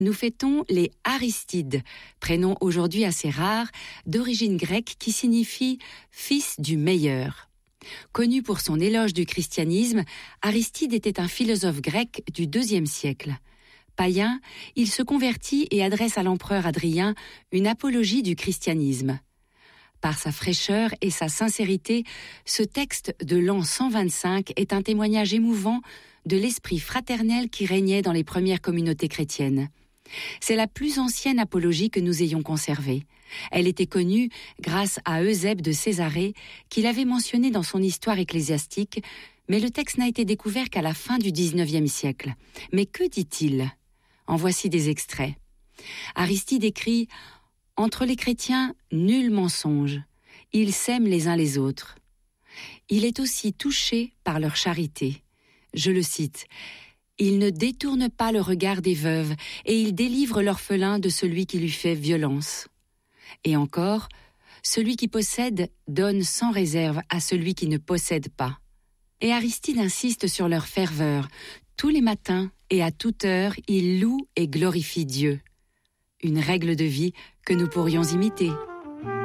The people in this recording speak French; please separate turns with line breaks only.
nous fêtons les Aristides, prénom aujourd'hui assez rare, d'origine grecque qui signifie « fils du meilleur ». Connu pour son éloge du christianisme, Aristide était un philosophe grec du IIe siècle. Païen, il se convertit et adresse à l'empereur Adrien une apologie du christianisme. Par sa fraîcheur et sa sincérité, ce texte de l'an 125 est un témoignage émouvant de l'esprit fraternel qui régnait dans les premières communautés chrétiennes. C'est la plus ancienne apologie que nous ayons conservée. Elle était connue grâce à Eusèbe de Césarée, qui l'avait mentionnée dans son histoire ecclésiastique, mais le texte n'a été découvert qu'à la fin du XIXe siècle. Mais que dit-il ? En voici des extraits. Aristide écrit « Entre les chrétiens, nul mensonge. Ils s'aiment les uns les autres. Il est aussi touché par leur charité. » Je le cite. Il ne détourne pas le regard des veuves et il délivre l'orphelin de celui qui lui fait violence. Et encore, celui qui possède donne sans réserve à celui qui ne possède pas. Et Aristide insiste sur leur ferveur. Tous les matins et à toute heure, ils louent et glorifient Dieu. Une règle de vie que nous pourrions imiter.